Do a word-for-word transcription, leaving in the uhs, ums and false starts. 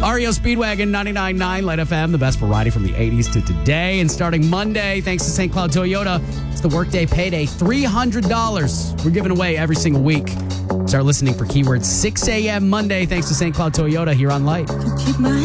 R E O Speedwagon ninety-nine point nine Light F M, the best variety from the eighties to today. And starting Monday, thanks to Saint Cloud Toyota, it's the Workday Payday, three hundred dollars. We're giving away every single week. Start listening for keywords six a.m. Monday, thanks to Saint Cloud Toyota here on Light. Keep my